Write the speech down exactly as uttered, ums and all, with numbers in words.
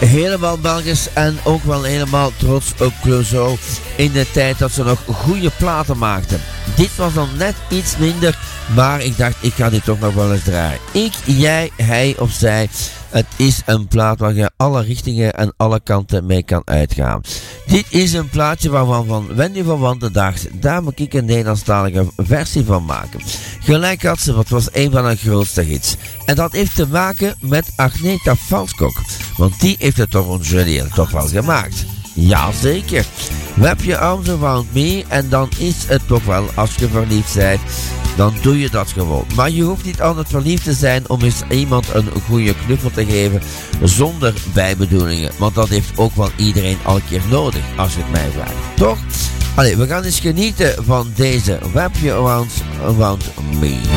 Helemaal Belgisch en ook wel helemaal trots op Clouseau in de tijd dat ze nog goede platen maakten. Dit was dan net iets minder, maar ik dacht ik ga dit toch nog wel eens draaien. Ik, jij, hij of zij. Het is een plaat waar je alle richtingen en alle kanten mee kan uitgaan. Dit is een plaatje waarvan van Wendy van Wanten dacht, daar moet ik een Nederlandstalige versie van maken. Gelijk had ze, wat was een van haar grootste hits. En dat heeft te maken met Agneta Falskog. Want die heeft het toch origineel toch wel gemaakt. Jazeker. Wrap your arms around me en dan is het toch wel, als je verliefd bent, dan doe je dat gewoon. Maar je hoeft niet altijd verliefd te zijn om eens iemand een goede knuffel te geven zonder bijbedoelingen. Want dat heeft ook wel iedereen al een keer nodig, als je het mij vraagt. Toch? Allee, we gaan eens genieten van deze Wrap Your Arms Around Me.